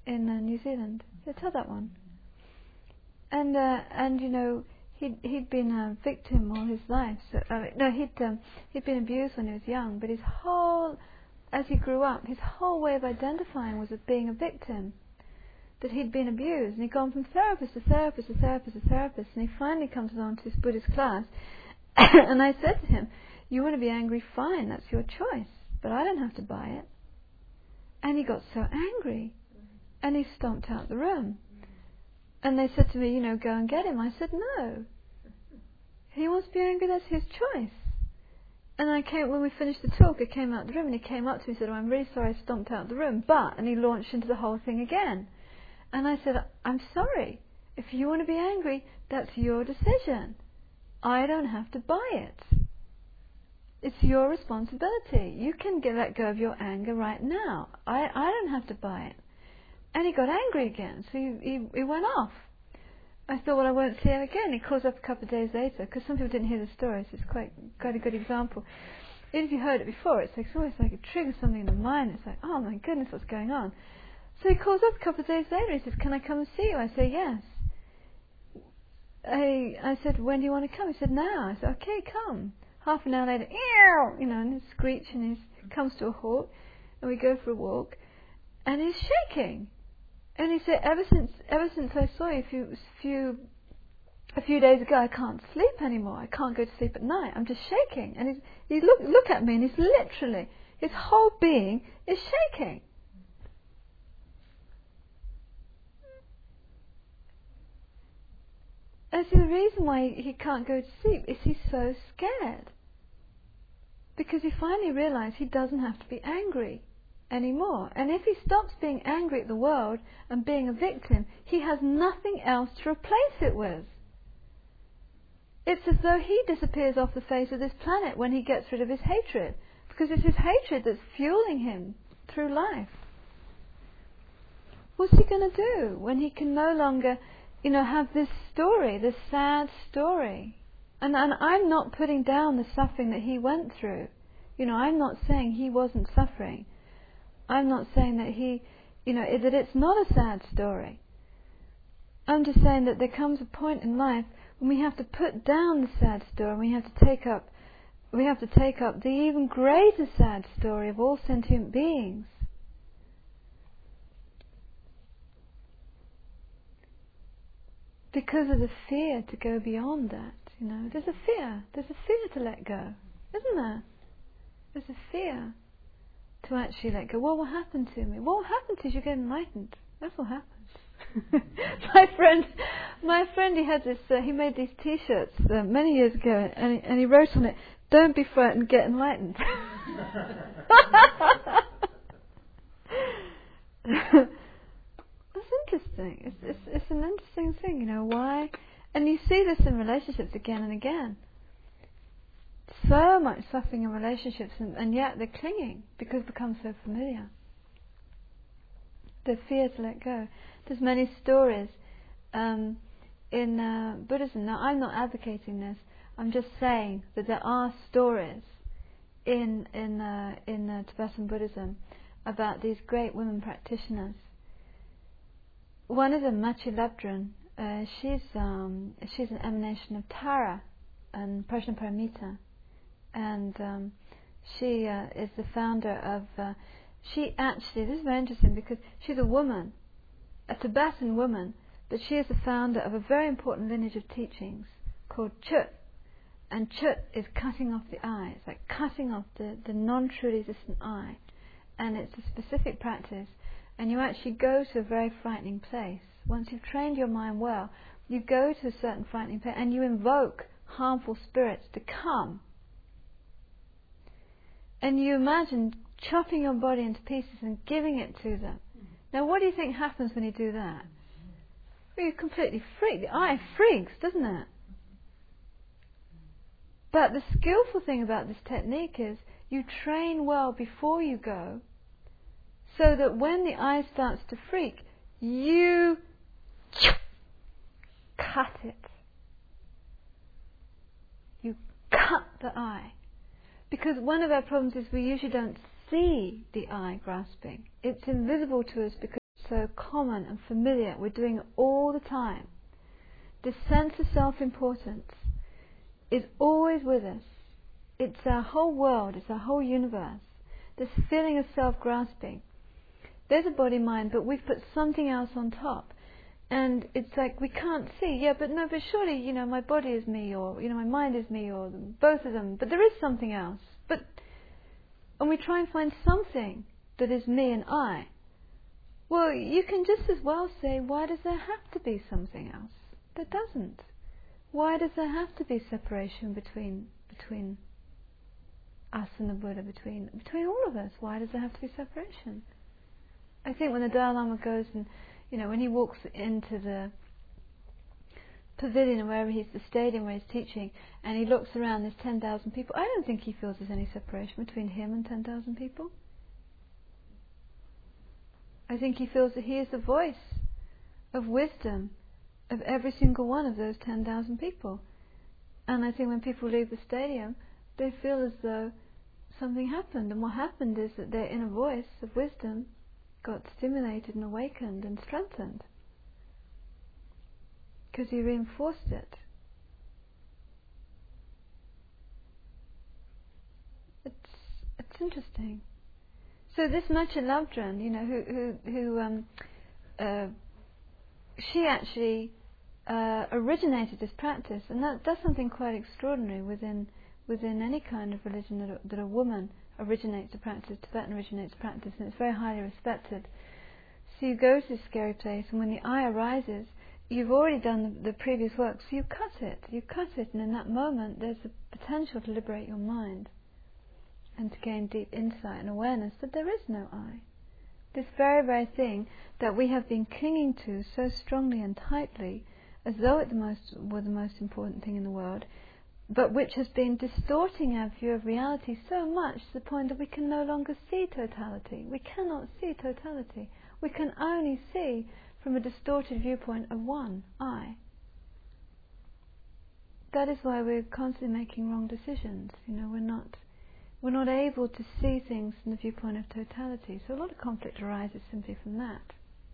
in New Zealand. Did I tell that one? And you know, he'd been a victim all his life. So he'd been abused when he was young, but as he grew up, his whole way of identifying was as being a victim. That he'd been abused, and he'd gone from therapist to therapist to therapist to therapist, and he finally comes along to this Buddhist class, and I said to him, "You want to be angry? Fine, that's your choice, but I don't have to buy it." And he got so angry, and he stomped out the room. And they said to me, "You know, go and get him." I said, "No. He wants to be angry, that's his choice." And when we finished the talk, I came out the room, and he came up to me and said, "Oh, I'm really sorry I stomped out the room, but," and he launched into the whole thing again. And I said, "I'm sorry. If you want to be angry, that's your decision. I don't have to buy it. It's your responsibility. You can let go of your anger right now. I don't have to buy it." And he got angry again, so he went off. I thought, well, I won't see him again. He calls up a couple of days later, because some people didn't hear the story, so it's quite a good example. Even if you heard it before, it's always like it triggers something in the mind. It's like, oh my goodness, what's going on? So he calls up a couple of days later. He says, "Can I come and see you?" I say, "Yes." I said, "When do you want to come?" He said, "Now." I said, "Okay, come." Half an hour later, ew, you know, and his screech, and he comes to a halt, and we go for a walk, and he's shaking. And he said, ever since I saw you a few days ago, I can't sleep anymore. I can't go to sleep at night. I'm just shaking. And he look at me, and he's literally, his whole being is shaking. And see, the reason why he can't go to sleep is he's so scared. Because he finally realized he doesn't have to be angry anymore. And if he stops being angry at the world and being a victim, he has nothing else to replace it with. It's as though he disappears off the face of this planet when he gets rid of his hatred. Because it's his hatred that's fueling him through life. What's he going to do when he can no longer, you know, have this story, this sad story? And I'm not putting down the suffering that he went through. You know, I'm not saying he wasn't suffering. I'm not saying that that it's not a sad story. I'm just saying that there comes a point in life when we have to put down the sad story, and we have to take up the even greater sad story of all sentient beings. Because of the fear to go beyond that, you know. There's a fear to let go, isn't there? There's a fear to actually let go. What will happen to me? What will happen to you? You get enlightened. That's what happens. My friend, he had this. He made these T-shirts many years ago, and he wrote on it, "Don't be frightened, get enlightened." That's interesting. It's an interesting thing, you know. Why? And you see this in relationships again and again. So much suffering in relationships, and yet they're clinging because it becomes so familiar. The fear to let go. There's many stories in Buddhism. Now, I'm not advocating this. I'm just saying that there are stories in Tibetan Buddhism about these great women practitioners. One of them, Machi Labdran, she's an emanation of Tara and Prajnaparamita. And she is the founder of... this is very interesting because she's a woman, a Tibetan woman, but she is the founder of a very important lineage of teachings called Chut. And Chut is cutting off the eye. It's like cutting off the non-truly existent eye. And it's a specific practice. And you actually go to a very frightening place. Once you've trained your mind well, you go to a certain frightening place and you invoke harmful spirits to come. And you imagine chopping your body into pieces and giving it to them. Now, what do you think happens when you do that? Well, you're completely freaked. The eye freaks, doesn't it? But the skillful thing about this technique is you train well before you go, so that when the eye starts to freak, you cut it. You cut the eye. Because one of our problems is we usually don't see the eye grasping. It's invisible to us because it's so common and familiar. We're doing it all the time. This sense of self-importance is always with us. It's our whole world, it's our whole universe. This feeling of self-grasping. There's a body-mind, but we've put something else on top. And it's like we can't see, but surely, my body is me, or, my mind is me, or both of them. But there is something else. And we try and find something that is me and I. Well, you can just as well say, why does there have to be something else? There doesn't. Why does there have to be separation between us and the Buddha, between all of us? Why does there have to be separation? I think when the Dalai Lama goes and, when he walks into the pavilion or wherever the stadium where he's teaching, and he looks around, there's 10,000 people, I don't think he feels there's any separation between him and 10,000 people. I think he feels that he is the voice of wisdom of every single one of those 10,000 people. And I think when people leave the stadium, they feel as though something happened. And what happened is that their inner voice of wisdom got stimulated and awakened and strengthened. Because he reinforced it. It's interesting. So this Macha Labdran, she actually originated this practice, and that's something quite extraordinary within any kind of religion, that a woman originates the practice. Tibetan originates the practice, and it's very highly respected. So you go to this scary place, and when the eye arises, you've already done the previous work, so you cut it, and in that moment there's the potential to liberate your mind and to gain deep insight and awareness that there is no I. This very, very thing that we have been clinging to so strongly and tightly, as though it were the most important thing in the world, but which has been distorting our view of reality so much to the point that we can no longer see totality. We cannot see totality. We can only see from a distorted viewpoint of one, I. That is why we're constantly making wrong decisions. We're not able to see things from the viewpoint of totality. So a lot of conflict arises simply from that.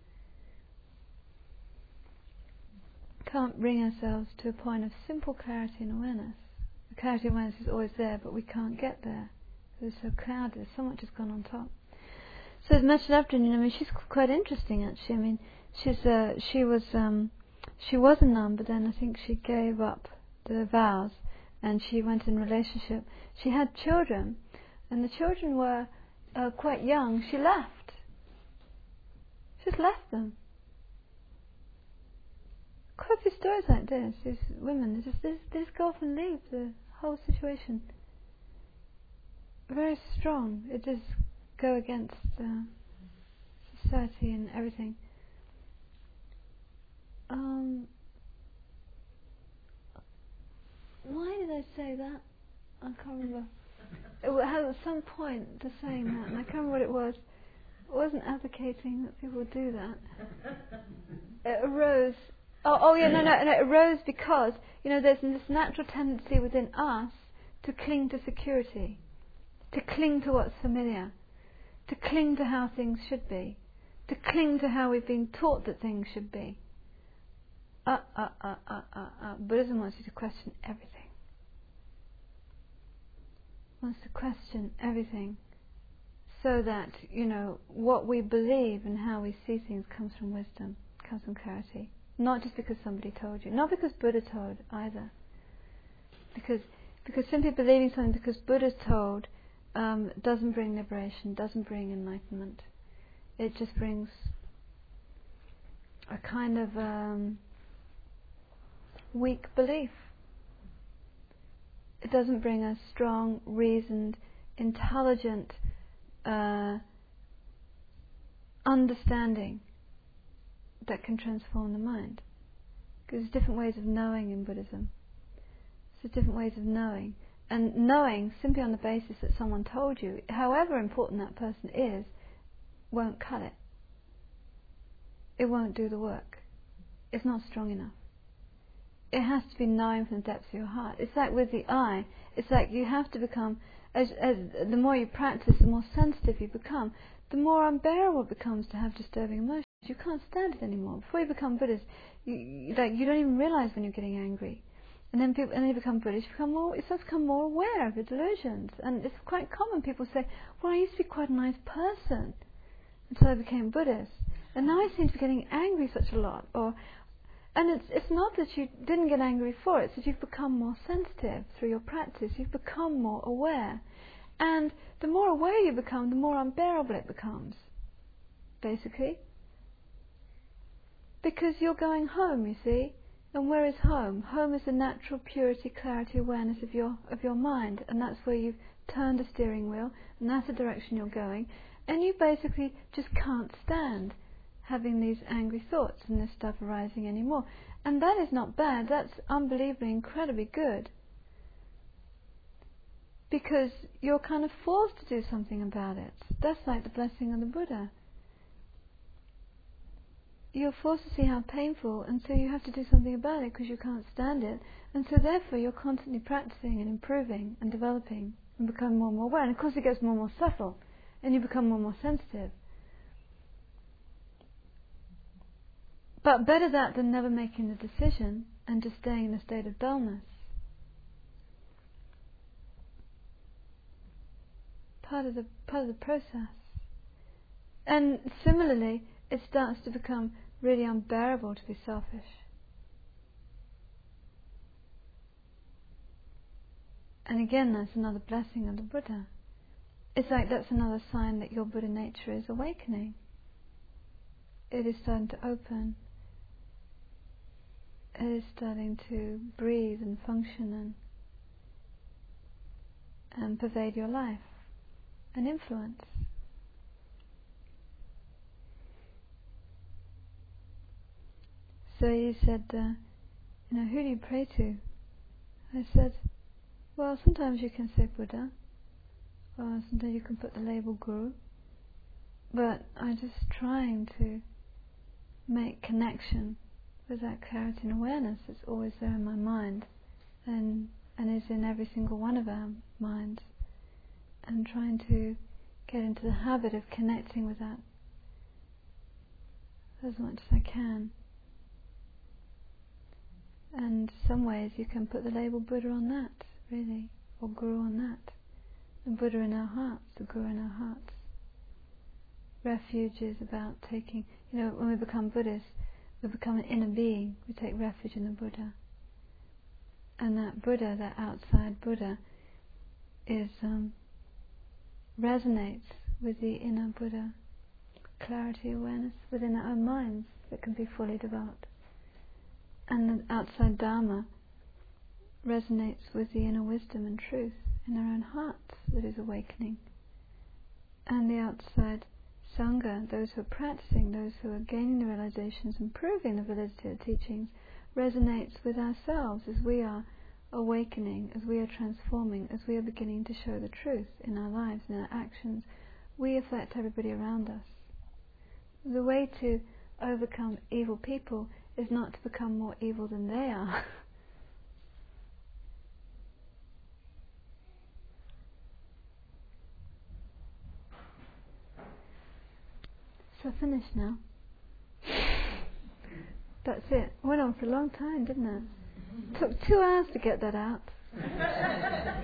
Can't bring ourselves to a point of simple clarity and awareness. The clarity and awareness is always there, but we can't get there. It's so clouded, so much has gone on top. So as Macha Labdran, she's quite interesting actually. She was a nun, but then I think she gave up the vows and she went in relationship. She had children, and the children were quite young. She left. She just left them. Quite a few stories like this. These women, they just go off and leave the whole situation. Very strong. It does go against society and everything. Why did I say that? I can't remember. It had at some point to saying that, and I can't remember what it was. I wasn't advocating that people do that. It arose. It arose because there's this natural tendency within us to cling to security, to cling to what's familiar, to cling to how things should be, to cling to how we've been taught that things should be. Buddhism wants you to question everything. Wants to question everything, so that what we believe and how we see things comes from wisdom, comes from clarity. Not just because somebody told you, not because Buddha told either. Because simply believing something because Buddha told doesn't bring liberation, doesn't bring enlightenment. It just brings a kind of weak belief. It doesn't bring a strong, reasoned, intelligent understanding that can transform the mind. Because there's different ways of knowing in Buddhism. There's different ways of knowing. And knowing simply on the basis that someone told you, however important that person is, won't cut it. It won't do the work. It's not strong enough. It has to be knowing from the depths of your heart. It's like with the eye. It's like you have to become, as the more you practice, the more sensitive you become. the more unbearable it becomes to have disturbing emotions. You can't stand it anymore. Before you become Buddhist, you don't even realize when you're getting angry. And then you become Buddhist, you start to become more aware of your delusions. And it's quite common. People say, well, I used to be quite a nice person until I became Buddhist. And now I seem to be getting angry such a lot. And it's not that you didn't get angry before, it's that you've become more sensitive through your practice. You've become more aware. And the more aware you become, the more unbearable it becomes, basically. Because you're going home, you see. And where is home? Home is the natural purity, clarity, awareness of your mind. And that's where you've turned the steering wheel, and that's the direction you're going. And you basically just can't stand having these angry thoughts and this stuff arising anymore. And that is not bad. That's unbelievably, incredibly good. Because you're kind of forced to do something about it. That's like the blessing of the Buddha. You're forced to see how painful, and so you have to do something about it because you can't stand it. And so therefore you're constantly practicing and improving and developing and becoming more and more aware. And of course it gets more and more subtle, and you become more and more sensitive. But better that than never making the decision and just staying in a state of dullness. Part of the process. And similarly, it starts to become really unbearable to be selfish. And again, that's another blessing of the Buddha. It's like that's another sign that your Buddha nature is awakening. It is starting to open. It is starting to breathe and function and pervade your life and influence. So you said, who do you pray to? I said, well, sometimes you can say Buddha, or sometimes you can put the label Guru, but I'm just trying to make connection with that clarity and awareness that's always there in my mind and is in every single one of our minds, and trying to get into the habit of connecting with that as much as I can. And some ways you can put the label Buddha on that, really, or Guru on that. The Buddha in our hearts, the Guru in our hearts. Refuge is about taking, when we become Buddhists, we become an inner being. We take refuge in the Buddha. And that Buddha, that outside Buddha, resonates with the inner Buddha clarity, awareness within our own minds that can be fully developed. And the outside Dharma resonates with the inner wisdom and truth in our own hearts that is awakening. And the outside Sangha, those who are practicing, those who are gaining the realizations and proving the validity of the teachings, resonates with ourselves as we are awakening, as we are transforming, as we are beginning to show the truth in our lives and in our actions. We affect everybody around us. The way to overcome evil people is not to become more evil than they are. So finished now. That's it. Went on for a long time, didn't it? Took 2 hours to get that out. At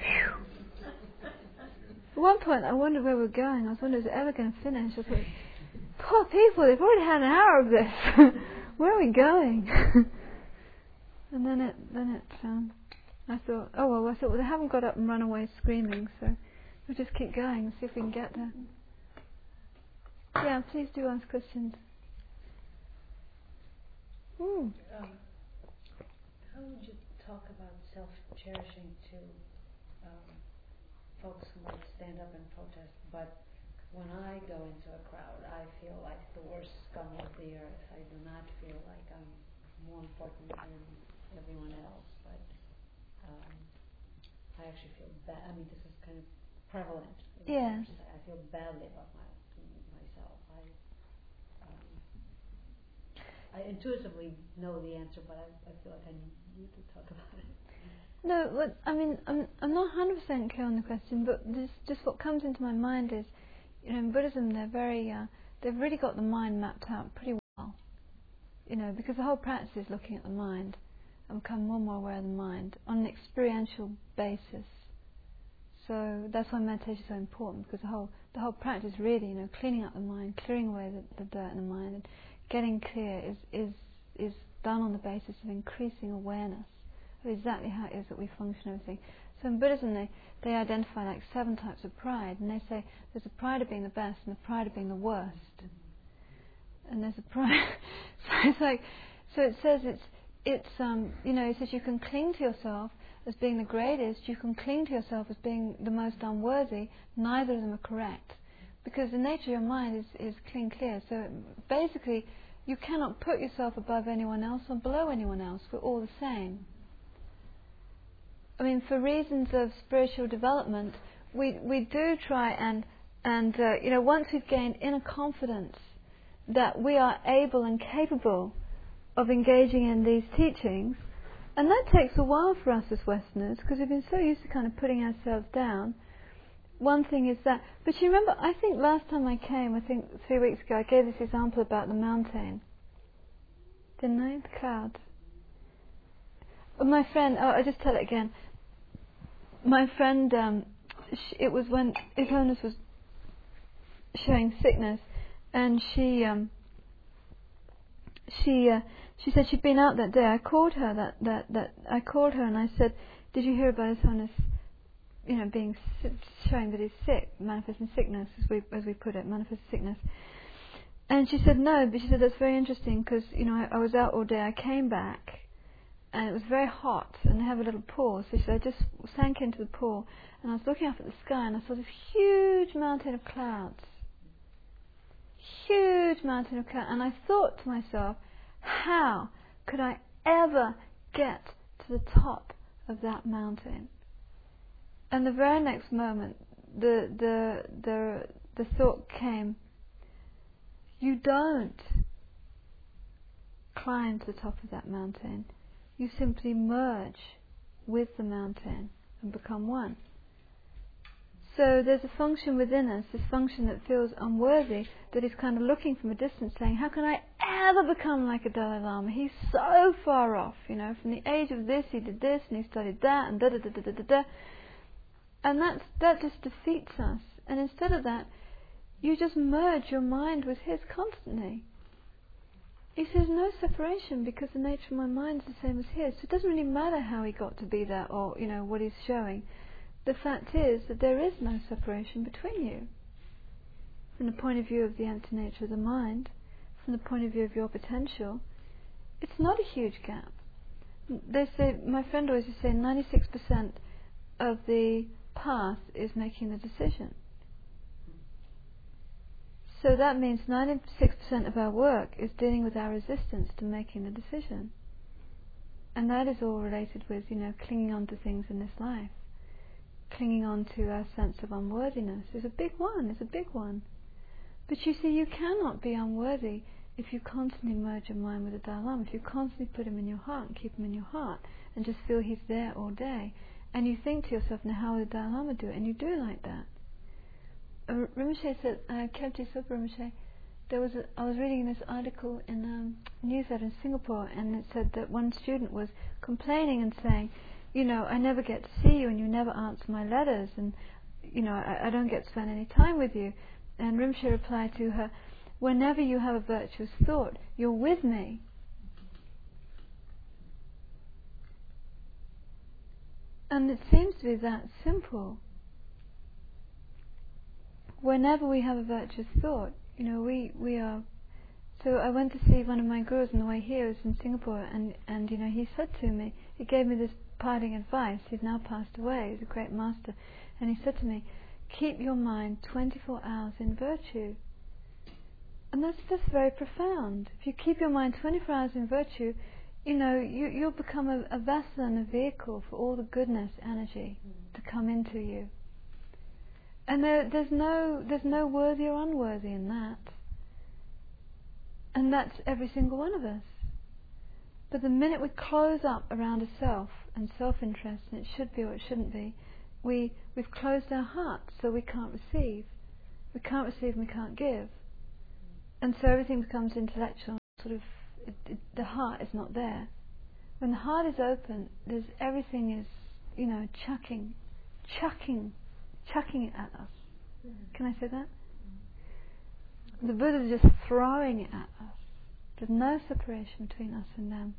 one point I wondered where we were going. I was wondering, is it ever going to finish? I thought, poor people, they've already had an hour of this. Where are we going? And then I thought, well, they haven't got up and run away screaming, so we'll just keep going and see if we can get there. Yeah, please do ask questions. How would you talk about self-cherishing to folks who might stand up and protest, but when I go into a crowd, I feel like the worst scum of the earth. I do not feel like I'm more important than everyone else, but I actually feel bad. I mean, this is kind of prevalent. Yes. I feel badly about myself. I intuitively know the answer, but I feel like I need you to talk about it. No, I'm not 100% clear on the question, but just what comes into my mind is, in Buddhism they've really got the mind mapped out pretty well. Because the whole practice is looking at the mind and become more and more aware of the mind on an experiential basis. So that's why meditation is so important, because the whole practice really, cleaning up the mind, clearing away the dirt in the mind, and getting clear is done on the basis of increasing awareness of exactly how it is that we function everything. So in Buddhism they identify like 7 types of pride, and they say there's a pride of being the best and a pride of being the worst. And there's a pride so it says it says you can cling to yourself as being the greatest, you can cling to yourself as being the most unworthy. Neither of them are correct, because the nature of your mind is clean clear. So basically you cannot put yourself above anyone else or below anyone else. We're all the same. I mean, for reasons of spiritual development, we do try and once we've gained inner confidence that we are able and capable of engaging in these teachings, and that takes a while for us as Westerners, because we've been so used to kind of putting ourselves down. One thing is that, but you remember, I think last time I came, 3 weeks ago, I gave this example about the mountain, didn't I? The clouds. My friend, I'll just tell it again. My friend, it was when His Holiness was showing sickness, and she said she'd been out that day. I called her I called her and I said, "Did you hear about His Holiness, being showing that he's sick, manifesting sickness, as we put it, manifest sickness?" And she said no, but she said that's very interesting, because I was out all day. I came back and it was very hot, and they have a little pool. So she said I just sank into the pool, and I was looking up at the sky, and I saw this huge mountain of clouds. Huge mountain of clouds, and I thought to myself, how could I ever get to the top of that mountain? And the very next moment, the thought came: you don't climb to the top of that mountain. You simply merge with the mountain and become one. So there's a function within us, this function that feels unworthy, that is kind of looking from a distance, saying, how can I ever become like a Dalai Lama? He's so far off, from the age of this he did this and he studied that and da-da-da-da-da-da. And that just defeats us. And instead of that, you just merge your mind with his constantly. He says no separation, because the nature of my mind is the same as his. So it doesn't really matter how he got to be that, or what he's showing. The fact is that there is no separation between you. From the point of view of the empty nature of the mind, from the point of view of your potential, it's not a huge gap. They say, my friend always used to say, 96% of the path is making the decision. So that means 96% of our work is dealing with our resistance to making the decision. And that is all related with, clinging on to things in this life. Clinging on to our sense of unworthiness is a big one. But you see, you cannot be unworthy if you constantly merge your mind with the Dalai Lama, if you constantly put him in your heart and keep him in your heart and just feel he's there all day. And you think to yourself, now how would the Dalai Lama do it? And you do like that. Rinpoche said, Khyentse Sopa Rinpoche, I was reading this article in a newsletter in Singapore, and it said that one student was complaining and saying, I never get to see you, and you never answer my letters, and I don't get to spend any time with you. And Rinpoche replied to her, whenever you have a virtuous thought, you're with me. And it seems to be that simple. Whenever we have a virtuous thought, we are. So I went to see one of my gurus on the way here. It was in Singapore, and he said to me, he gave me this parting advice. He's now passed away. He's a great master, and he said to me, keep your mind 24 hours in virtue. And that's just very profound. If you keep your mind 24 hours in virtue, you'll become a vessel and a vehicle for all the goodness energy to come into you. And there's no worthy or unworthy in that. And that's every single one of us. But the minute we close up around a self and self-interest, and it should be or it shouldn't be, we've closed our hearts, so we can't receive. we can't receive and we can't give. And so everything becomes intellectual, sort of, the heart is not there. When the heart is open, everything is, chucking it at us. Can I say that? The Buddha is just throwing it at us. There's no separation between us and them.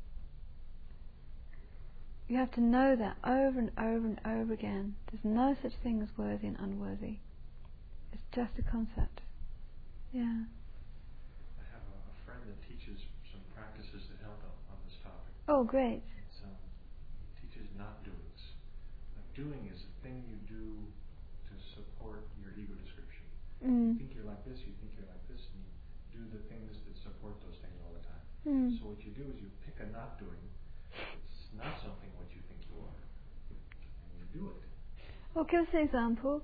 You have to know that over and over and over again. There's no such thing as worthy and unworthy. It's just a concept. Yeah. I have a friend that teaches some practices that help on this topic. Oh, great. He teaches not doings. A doing is a thing you do to support your ego description. You think you're like this, you think you're like this, and you do the things that support those things all the time. So what you do is you pick a not doing. It's not something what you think you are, and you do it. Well, give us an example.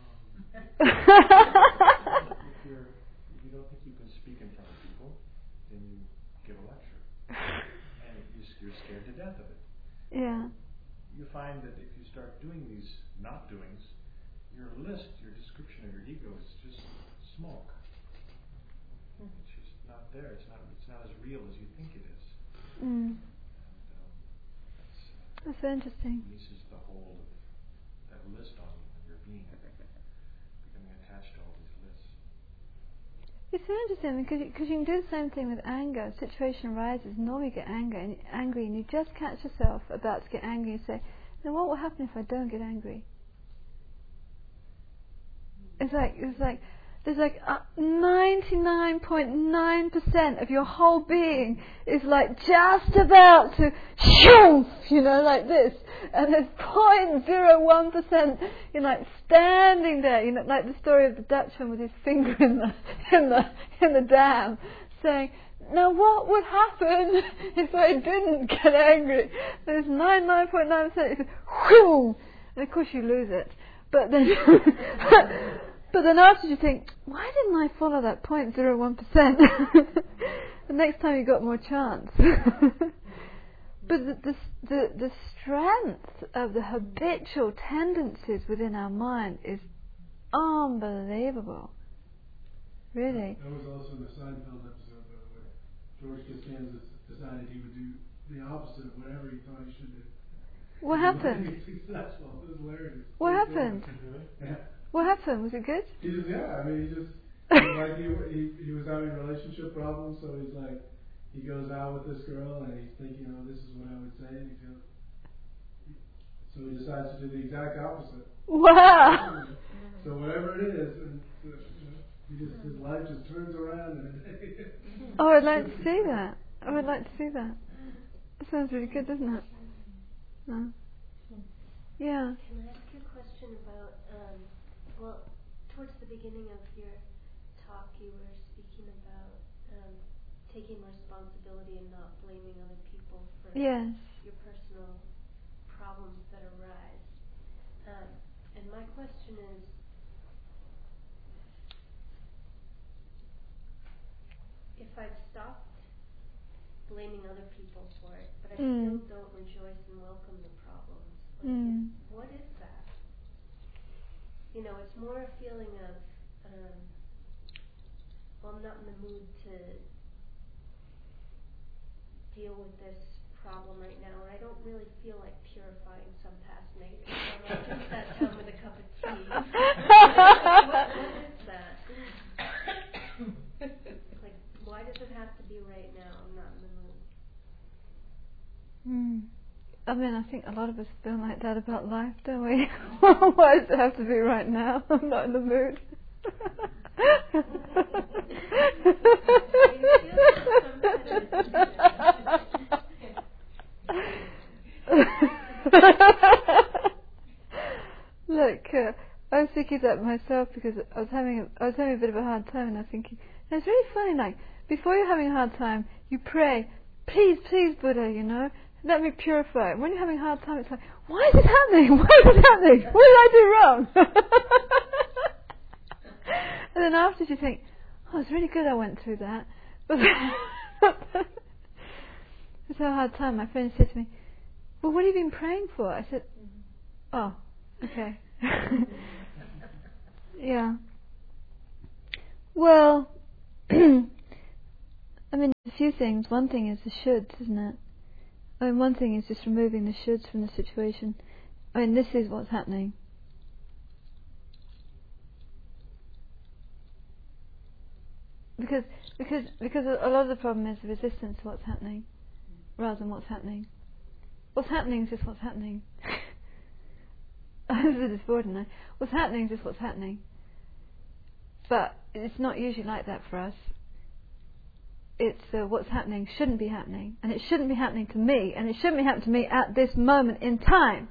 If you don't think you can speak in front of people, then you give a lecture, and you're scared to death of it. Yeah. You find that if you start doing these not doings, your list, your description of your ego is just smoke. It's just not there. It's not as real as you think it is. And that's so interesting. Releases the hold of that list on your being, becoming attached to all these lists. It's so interesting because you can do the same thing with anger. A situation arises, normally you get angry, and you just catch yourself about to get angry. You say, "Now what will happen if I don't get angry?" It's like there's like 99.9% of your whole being is like just about to shoo, like this, and there's 0.01%, like standing there, like the story of the Dutchman with his finger in the dam, saying, "Now what would happen if I didn't get angry?" There's 99.9%. It goes, whew, and of course you lose it, but then. But then after you think, why didn't I follow that 0.01%? The next time you got more chance. But the strength of the habitual tendencies within our mind is unbelievable. Really. That was also in the Seinfeld episode, by the way. George Costanza decided he would do the opposite of whatever he thought he should do. What happened? He was successful. It was hilarious. What happened? Yeah. What happened? Was it good? He was having relationship problems, so he goes out with this girl and he's thinking, this is what I would say, and so he decides to do the exact opposite. Wow! So whatever it is, and his life just turns around. Oh, I'd like to see that. That sounds really good, doesn't it? No. Yeah. Can I ask you a question about? Towards the beginning of your talk, you were speaking about taking responsibility and not blaming other people for Yes. your personal problems that arise. And my question is, if I've stopped blaming other people for it, but I still don't rejoice and welcome the problems, what is that? It's more a feeling of, I'm not in the mood to deal with this problem right now, and I don't really feel like purifying some past negative. So I'm like, just that time with a cup of tea. What is that? Like, why does it have to be right now? I'm not in the mood. I mean, I think a lot of us feel like that about life, don't we? Why does it have to be right now? I'm not in the mood. Look, I was thinking that myself because I was having a bit of a hard time, and I was thinking, and it's really funny. Like before you're having a hard time, you pray, please, Buddha, let me purify. When you're having a hard time, it's like, why is it happening? What did I do wrong? And then after you think, it's really good I went through that. But it's a hard time. My friend said to me, well, what have you been praying for? I said, oh, okay. Yeah. Well, I mean, a few things. One thing is the shoulds, isn't it? I mean, one thing is just removing the shoulds from the situation. I mean, this is what's happening. Because a lot of the problem is the resistance to what's happening, rather than what's happening. What's happening is just what's happening. This is important now. What's happening is just what's happening. But it's not usually like that for us. It's what's happening shouldn't be happening, and it shouldn't be happening to me, and it shouldn't be happening to me at this moment in time.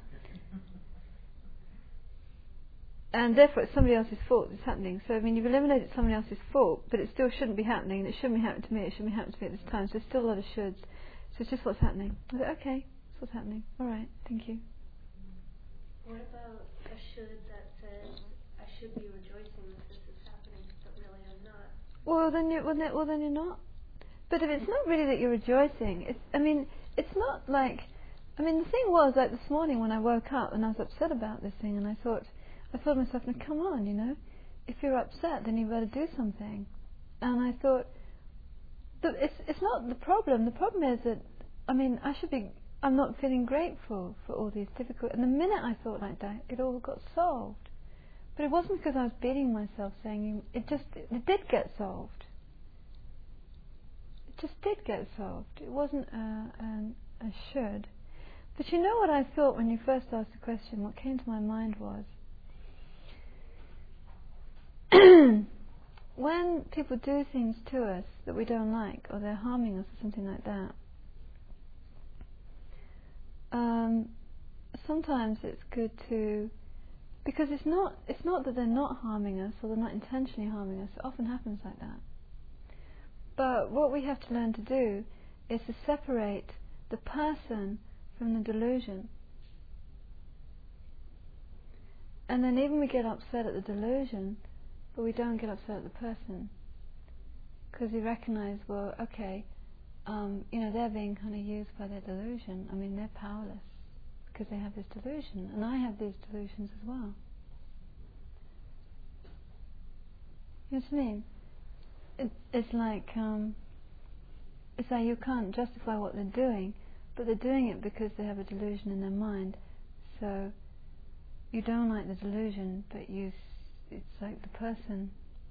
And therefore it's somebody else's fault that's happening. So I mean, you've eliminated somebody else's fault, but it still shouldn't be happening, and it shouldn't be happening to me, it shouldn't be happening to me at this time. So there's still a lot of shoulds. So it's just what's happening. I go, okay, that's what's happening. Alright, thank you. What about a should that says, I should be rejoicing that this is happening, but really I'm not? Well then you're not. But if it's not really that you're rejoicing, it's not like, the thing was, like this morning when I woke up and I was upset about this thing, and I thought to myself, now come on, if you're upset then you better do something. And I thought, it's not the problem. The problem is that, I'm not feeling grateful for all these difficult, and the minute I thought like that, it all got solved. But it wasn't because I was beating myself saying, it did get solved. It just did get solved. It wasn't a should. But you know what I thought when you first asked the question, what came to my mind was, when people do things to us that we don't like, or they're harming us or something like that, sometimes it's good to, because it's not that they're not harming us or they're not intentionally harming us. It often happens like that. But what we have to learn to do is to separate the person from the delusion. And then even we get upset at the delusion, but we don't get upset at the person, because we recognize, well, okay, they're being kind of used by their delusion. They're powerless because they have this delusion, and I have these delusions as well. You know what I mean? It's like you can't justify what they're doing, but they're doing it because they have a delusion in their mind. So you don't like the delusion, but it's like the person.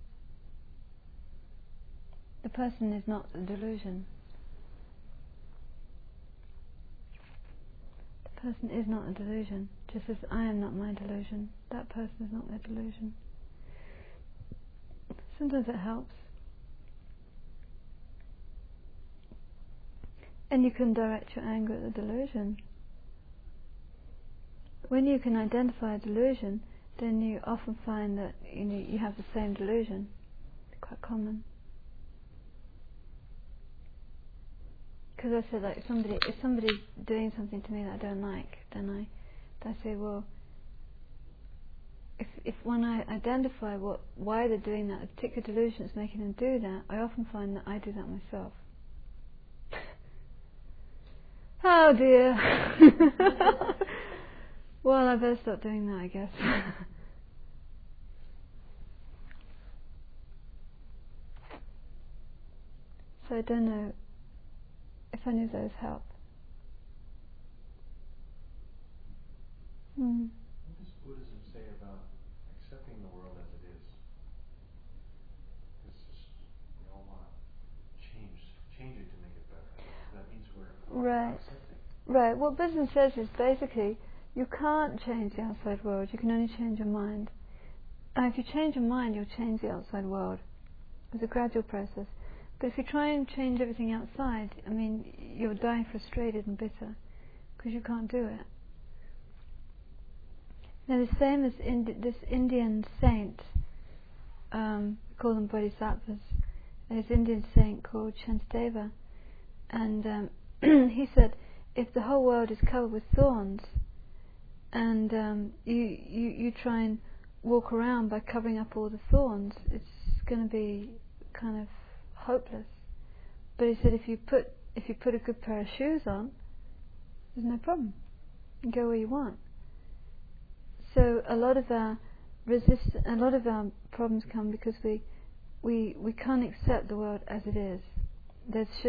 The person is not the delusion. The person is not a delusion, just as I am not my delusion. That person is not their delusion. Sometimes it helps. And you can direct your anger at the delusion. When you can identify a delusion, then you often find that you have the same delusion. It's quite common. Because I said, like, if somebody's doing something to me that I don't like, then I say, well, if when I identify why they're doing that, a particular delusion is making them do that, I often find that I do that myself. Oh dear. Well, I better stop doing that, I guess. So I don't know if any of those help. What does Buddhism say about accepting the world as it is? It's just, we all want to change it to make it better. So that means we're Right. accepting. Right. What Buddhism says is basically, you can't change the outside world, you can only change your mind. And if you change your mind, you'll change the outside world. It's a gradual process. But if you try and change everything outside, you'll die frustrated and bitter, because you can't do it. Now the same as this Indian saint, we call them bodhisattvas, and this Indian saint called Shantideva, and he said, if the whole world is covered with thorns, and you try and walk around by covering up all the thorns, it's going to be kind of hopeless. But he said, if you put a good pair of shoes on, there's no problem. You can go where you want. So a lot of our problems come because we we can't accept the world as it is. There should